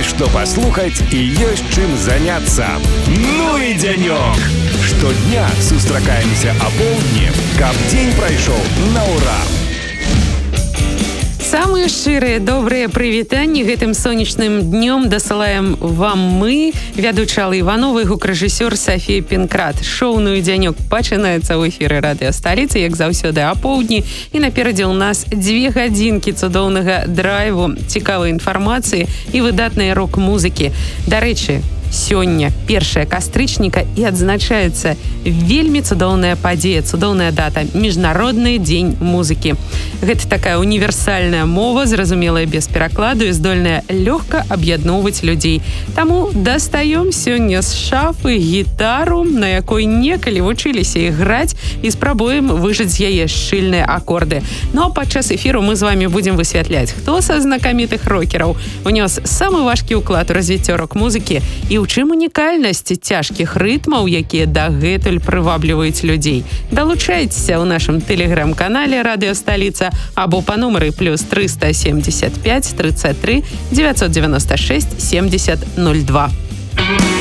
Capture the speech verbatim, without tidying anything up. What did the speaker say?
Есть что послухать и есть чем заняться. Ну и денек! Штодня сустракаемся о полдні, каб день пройшоў на ура. Самые шчырыя добрыя прывітанні гэтым сонечным днём дасылаем вам мы, вядучы Алла Іванова і гукарэжысёр Сафія Пінкрат. Шоўную дзянёк пачынаецца ў эфіры радыёсталіцы, як заўсёды а поўдні, і наперадзе ў нас дзве гадзінкі цудоўнага драйву, цікавай інфармацыі і выдатнай рок-музыкі. Дарэчы, сёння першае кастрычніка і адзначаецца вельмі цудоўная падзея, цудоўная дата, міжнародны дзень музыкі. Гэта такая універсальная мова, зразумелая без перакладу і здольная лёгка аб'ядноўваць людзей. Таму дастаём сёння з шафы гітару, на якой некалі вучыліся іграць, і спрабуем выжаць з яе шчыльныя акорды. Ну а падчас эфіру мы з вами будзем высвятляць, хто са знакамітых рокераў унёс самы важкі ўклад у развіццё рок-музыкі і у чым унікальнасць цяжкіх рытмаў, якія дагэтуль прывабліваюць людзей. Далучайцеся ў нашым тэлеграм-канале «Радыёсталіца» або па нумары плюс триста семьдесят пять тридцать три девятьсот девяносто шесть семьдесят ноль два.